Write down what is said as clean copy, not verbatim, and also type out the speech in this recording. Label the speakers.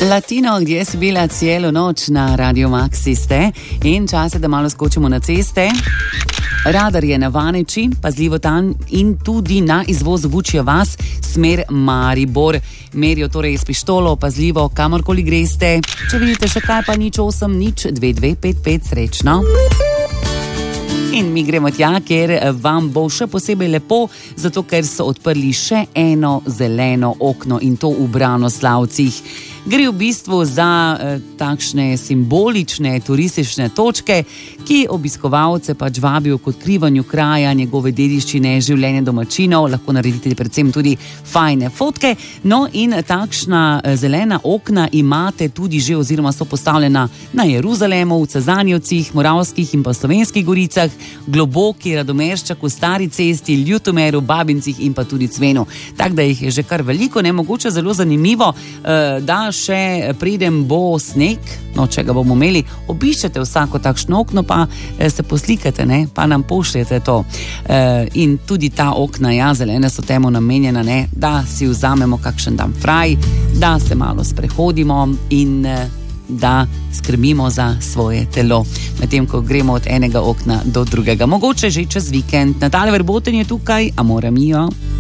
Speaker 1: Latino, gdje si bila celo noč na Radio Maxi ste in čas je, da malo skočimo na ceste. Radar je na Vaneči, pazljivo tam in tudi na izvoz Vučja vas, smer Maribor. Merijo torej s pištolo, pazljivo, kamorkoli greste. Če vidite še kaj, pa 08-2255, srečno. In mi gremo tja, ker vam bo še posebej lepo, zato ker so odprli še eno zeleno okno in to v Branoslavcih. Gre v bistvu za takšne simbolične turistične točke, ki obiskovalce pač vabijo k odkrivanju kraja, njegove dediščine, življenje domačinov, lahko naredite predvsem tudi fajne fotke. No in takšna zelena okna imate tudi že oziroma so postavljena na Jeruzalemu, v Cezanjevcih, Moravskih in pa Slovenskih goricah, Globoki, Radomeščaku, Stari cesti, Ljutomeru, Babincih in pa tudi Cvenu. Tako da jih je že kar veliko, ne mogoče zelo zanimivo, da še preden bo sneg, no če ga bomo imeli, obiščete vsako takšno okno, pa se poslikate, ne, pa nam pošljete to. In tudi ta okna, ja, zelene so temu namenjena, ne, da si vzamemo kakšen dan fraj, da se malo sprehodimo in da skrbimo za svoje telo, medtem ko gremo od enega okna do drugega. Mogoče že čez vikend. Natalia Verboten je tukaj, Amore mio.